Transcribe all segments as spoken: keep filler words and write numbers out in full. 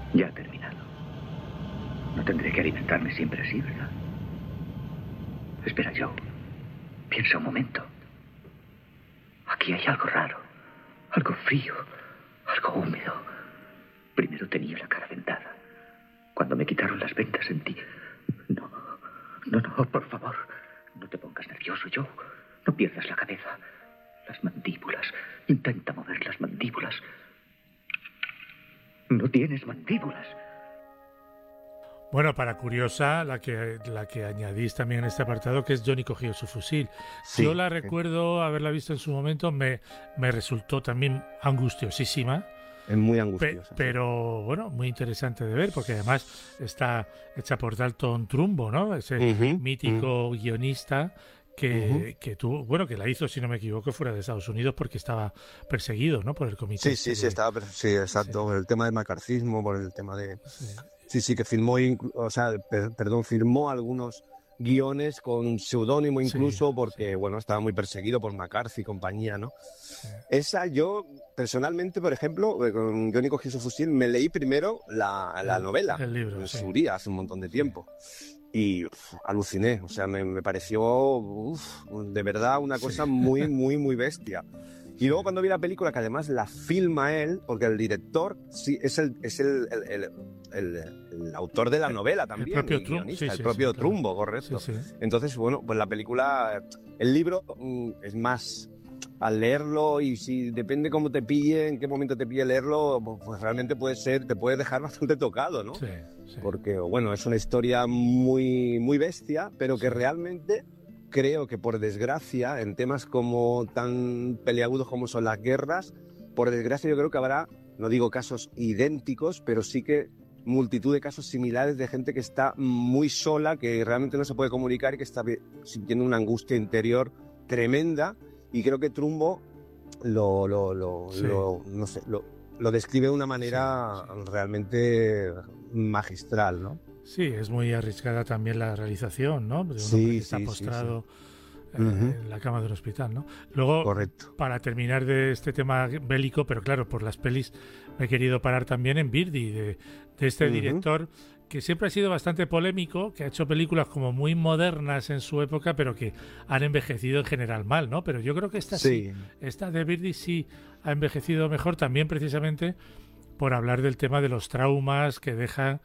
Ya ha terminado. No tendré que alimentarme siempre así, ¿verdad? Espera, Joe. Piensa un momento. Aquí hay algo raro. Algo frío. Algo húmedo. Primero tenía la cara vendada. Cuando me quitaron las vendas sentí... No, no, no, por favor. No te pongas nervioso, Joe. No pierdas la cabeza. Las mandíbulas. Intenta mover las mandíbulas. No tienes mandíbulas. Bueno, para curiosa, la que la que añadís también en este apartado, que es Johnny cogió su fusil. Sí, Yo la sí. recuerdo haberla visto en su momento, me, me resultó también angustiosísima, Es muy pe- angustiosa. sí. pero bueno, muy interesante de ver, porque además está hecha por Dalton Trumbo, ¿no? Ese Ujú, mítico guionista que, Ujú. que tuvo, bueno, que la hizo, si no me equivoco, fuera de Estados Unidos porque estaba perseguido, ¿no? Por el comité Sí, este sí, sí, de- estaba, per- sí, exacto, por el tema del macarcismo, por el tema de... sí. Sí, sí, que firmó, inclu- o sea, per- perdón, firmó algunos guiones con seudónimo Sí, incluso sí, porque, bueno, estaba muy perseguido por McCarthy y compañía, ¿no? sí. Esa yo, personalmente, por ejemplo, eh, con Johnny cogió su fusil, me leí primero la, la El, novela, el libro, en sí. su día, hace un montón de Sí. tiempo. Y uf, aluciné, o sea, me, me pareció uf, de verdad una Sí. cosa muy, muy, muy bestia. Y luego cuando vi la película, que además la filma él, porque el director sí es el, es el, el, el, el- el autor de la novela también, propio y Trumbo, guionista, sí, el sí, propio sí, claro. Trumbo, correcto. Sí, sí. Entonces, bueno, pues la película, el libro mm, es más, al leerlo y si depende cómo te pille, en qué momento te pille leerlo, pues, pues realmente puede ser, te puede dejar bastante tocado, ¿no? Sí, sí. Porque, bueno, es una historia muy, muy bestia, pero que Sí. realmente creo que por desgracia, en temas como tan peliagudos como son las guerras, por desgracia yo creo que habrá, no digo casos idénticos, pero sí que multitud de casos similares de gente que está muy sola, que realmente no se puede comunicar y que está vi- sintiendo una angustia interior tremenda. Y creo que Trumbo lo, lo, lo, Sí. lo- no sé, lo, lo describe de una manera Sí, sí. realmente magistral, ¿no? Sí, es muy arriesgada también la realización, ¿no? De un Sí, hombre que está sí, sí, sí. postrado eh, Ujú. en la cama de un hospital, ¿no? Luego, Correcto. para terminar de este tema bélico, pero claro, por las pelis me he querido parar también en Birdie, de, de este Ujú. director que siempre ha sido bastante polémico, que ha hecho películas como muy modernas en su época, pero que han envejecido en general mal, ¿no? Pero yo creo que esta sí, Sí, esta de Birdie sí ha envejecido mejor, también precisamente por hablar del tema de los traumas que dejan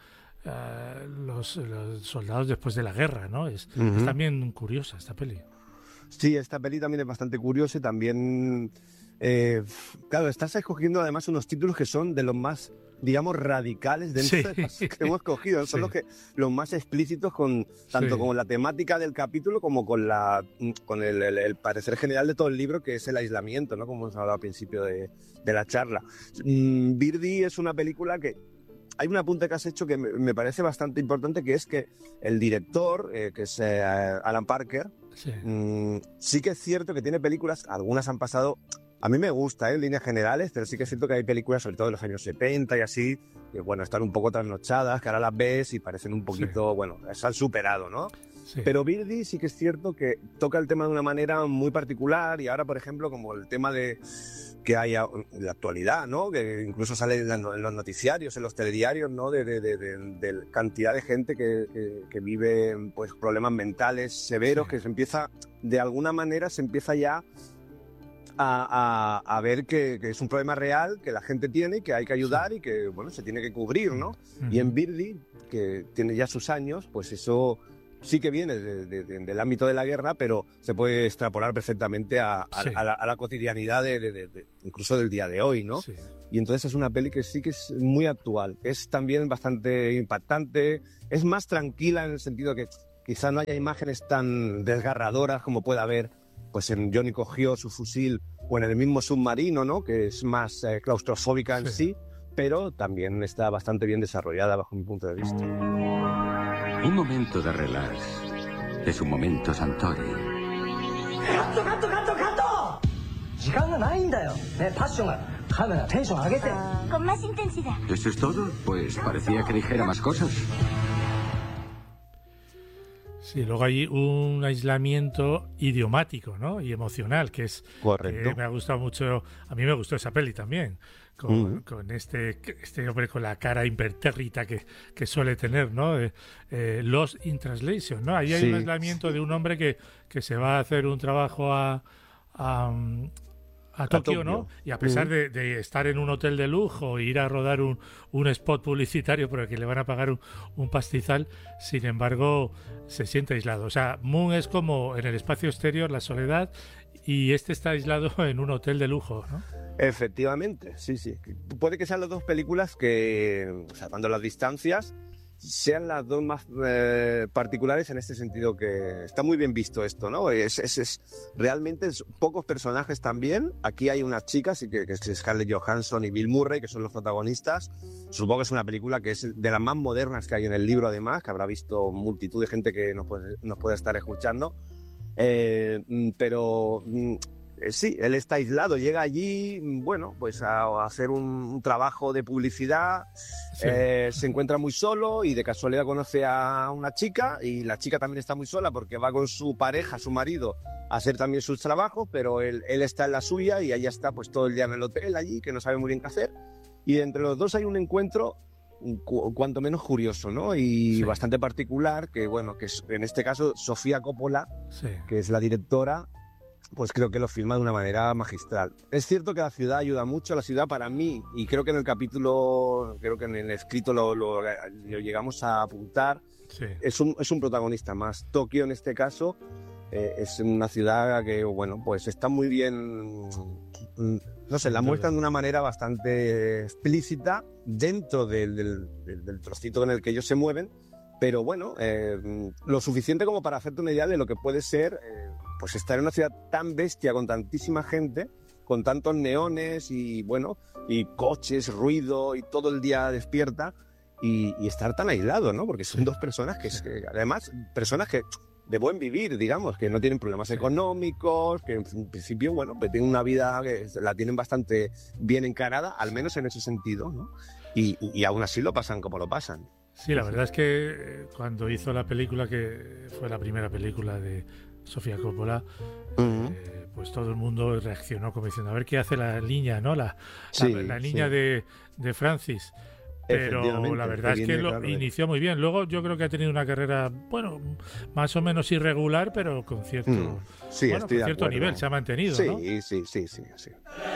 eh, los, los soldados después de la guerra, ¿no? Es, es Ujú. también curiosa esta peli. sí, esta peli también es bastante curiosa y también, eh, claro, estás escogiendo además unos títulos que son de los más, digamos, radicales dentro Sí. de los que hemos cogido, son Sí. los que los más explícitos con tanto Sí. con la temática del capítulo como con la con el, el- el parecer general de todo el libro, que es el aislamiento, ¿no? Como hemos hablado al principio de, de la charla. Mm, Birdie es una película que hay un apunte que has hecho que me, me parece bastante importante, que es que el director, eh, que es eh, Alan Parker, Sí. Mm, sí que es cierto que tiene películas, algunas han pasado, a mí me gusta, ¿eh? En líneas generales, pero sí que es cierto que hay películas, sobre todo de los años setenta y así, que bueno, están un poco trasnochadas, que ahora las ves y parecen un poquito, bueno, se han superado, ¿no? Sí. Pero Birdie sí que es cierto que toca el tema de una manera muy particular y ahora, por ejemplo, como el tema de que hay a- en la actualidad, ¿no? Que incluso sale en, la- en los noticiarios, en los telediarios, ¿no? De, de, de, de- de cantidad de gente que, que, que vive pues problemas mentales severos, Sí. que se empieza, de alguna manera, se empieza ya a, a, a ver que, que es un problema real, que la gente tiene y que hay que ayudar Sí. y que, bueno, se tiene que cubrir, ¿no? Ujú. Y en Birdie, que tiene ya sus años, pues eso sí que viene de- de- de- del ámbito de la guerra, pero se puede extrapolar perfectamente a, a- Sí. a la, a la cotidianidad de, de- de- de- incluso del día de hoy, ¿no? Sí. Y entonces es una peli que sí que es muy actual, es también bastante impactante, es más tranquila en el sentido que quizá no haya imágenes tan desgarradoras como puede haber pues en Johnny cogió su fusil o en el mismo Submarino, ¿no? Que es más eh, claustrofóbica en Sí. sí, pero también está bastante bien desarrollada bajo mi punto de vista. Un momento de relax es un momento Santori. カットカットカットカット時間がないんだよ、ね、パッションがカメラテンション上げて Con más intensidad. ¿Eso es todo? Pues parecía que dijera más cosas. Sí, luego hay un aislamiento idiomático, ¿no? Y emocional, que es Correcto. que me ha gustado mucho. A mí me gustó esa peli también, con, Mm. con este, este hombre con la cara impertérrita que, que suele tener, ¿no? Eh, eh, Lost in Translation, ¿no? Ahí hay Sí, un aislamiento de un hombre que, que se va a hacer un trabajo a, a, mm, a Tokio, Tokio. ¿no? Y a pesar Mm. de, de estar en un hotel de lujo e ir a rodar un, un spot publicitario por el que le van a pagar un, un pastizal, sin embargo, se siente aislado. O sea, Moon es como en el espacio exterior, la soledad, y este está aislado en un hotel de lujo, ¿no? Efectivamente, sí, sí. Puede que sean las dos películas que, o sea, salvando las distancias, sean las dos más eh, particulares en este sentido, que está muy bien visto esto, ¿no? Es, es, es realmente es pocos personajes también. Aquí hay unas chicas, y que, que es Scarlett Johansson y Bill Murray, que son los protagonistas. Supongo que es una película que es de las más modernas que hay en el libro, además, que habrá visto multitud de gente que nos puede, nos puede estar escuchando. Eh, pero sí, él está aislado, llega allí, bueno, pues a, a hacer un, un trabajo de publicidad, Sí. eh, se encuentra muy solo y de casualidad conoce a una chica, y la chica también está muy sola porque va con su pareja, su marido, a hacer también sus trabajos, pero él, él está en la suya y ella está pues todo el día en el hotel allí, que no sabe muy bien qué hacer, y entre los dos hay un encuentro cu cuanto menos curioso, ¿no? Y Sí. bastante particular, que bueno, que es, en este caso Sofía Coppola, Sí. que es la directora, pues creo que lo filma de una manera magistral. Es cierto que la ciudad ayuda mucho, la ciudad para mí, y creo que en el capítulo, creo que en el escrito lo, lo, lo llegamos a apuntar, Sí. es un, es un protagonista más. Tokio en este caso eh, es una ciudad que, bueno, pues está muy bien, mm, no sé, la muestran de una manera bastante explícita dentro del, del, del, del trocito en el que ellos se mueven, pero bueno, eh, lo suficiente como para hacerte una idea de lo que puede ser eh, pues estar en una ciudad tan bestia, con tantísima gente, con tantos neones y bueno, y coches, ruido, y todo el día despierta, y, y estar tan aislado, ¿no? Porque son Sí. dos personas que, Sí. que además, personas que de buen vivir, digamos, que no tienen problemas Sí. económicos, que en principio, bueno, pues tienen una vida que la tienen bastante bien encarada, al menos en ese sentido, ¿no? Y, y aún así lo pasan como lo pasan. Sí, la verdad es que eh, cuando hizo la película, que fue la primera película de Sofía Coppola, Uh-huh. eh, pues todo el mundo reaccionó como diciendo, a ver qué hace la niña, ¿no? La, Sí, la, la niña sí. de, de Francis. Pero Efectivamente, la verdad que es que viene, lo claro, de- inició muy bien. Luego yo creo que ha tenido una carrera, bueno, más o menos irregular, pero con cierto, Mm, sí, bueno, estoy con de cierto acuerdo. nivel se ha mantenido, Sí, ¿no? sí, sí, sí, sí.